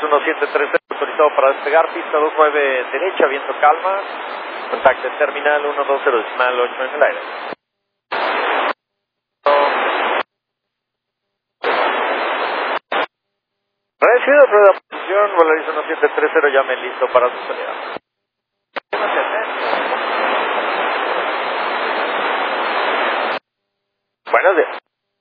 Volaris 1730, autorizado para despegar, pista 29 derecha, viento calma, contacto en terminal 120.8 en el aire. Recibido, prueba de posición, Volaris 1730, llame listo para su salida. Buenos días.